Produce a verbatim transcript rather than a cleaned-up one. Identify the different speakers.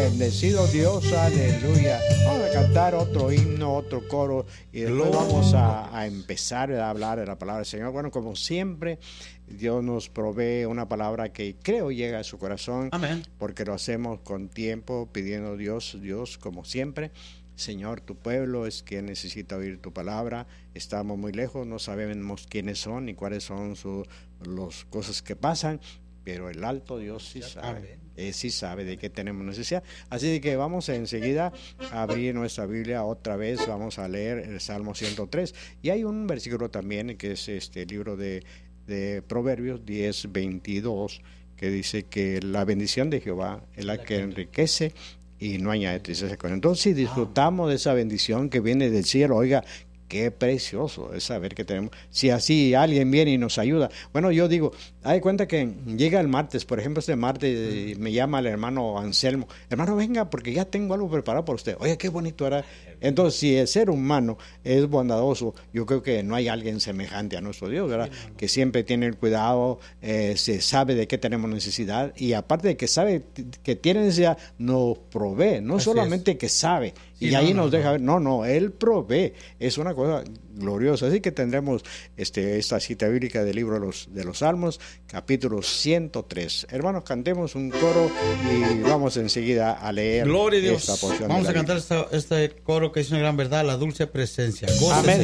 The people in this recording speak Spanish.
Speaker 1: bendecido Dios, aleluya. Vamos a cantar otro himno, otro coro y después vamos a, a empezar a hablar de la palabra del Señor. Bueno, como siempre, Dios nos provee una palabra que creo llega a su corazón.
Speaker 2: Amén.
Speaker 1: Porque lo hacemos con tiempo, pidiendo a Dios, Dios, como siempre. Señor, tu pueblo es quien necesita oír tu palabra. Estamos muy lejos, no sabemos quiénes son ni cuáles son sus las cosas que pasan, pero el alto Dios sí sabe, eh, sí sabe de qué tenemos necesidad. Así que vamos enseguida a abrir nuestra Biblia otra vez, vamos a leer el Salmo ciento tres. Y hay un versículo también que es este libro de, de Proverbios diez, veintidós, que dice que la bendición de Jehová es la que enriquece y no añade tristeza con él. Entonces, si disfrutamos de esa bendición que viene del cielo, oiga, qué precioso es saber que tenemos. Si así alguien viene y nos ayuda. Bueno, yo digo, hay cuenta que llega el martes, por ejemplo, este martes me llama el hermano Anselmo, hermano, venga, porque ya tengo algo preparado para usted. Oye, qué bonito era. Entonces, si el ser humano es bondadoso, yo creo que no hay alguien semejante a nuestro Dios, ¿verdad? Que siempre tiene el cuidado, eh, se sabe de qué tenemos necesidad y aparte de que sabe que tiene necesidad, nos provee, no así solamente es. Que sabe. Sí, y no, ahí no, nos deja no. ver, no, no, Él provee, es una cosa gloriosa. Así que tendremos este, esta cita bíblica del libro de los, de los Salmos, capítulo ciento tres. Hermanos, cantemos un coro y vamos enseguida a leer
Speaker 2: Gloria a Dios.
Speaker 1: Esta porción.
Speaker 2: Vamos a cantar esta, este coro que es una gran verdad, la dulce presencia.
Speaker 1: Gócese. Amén.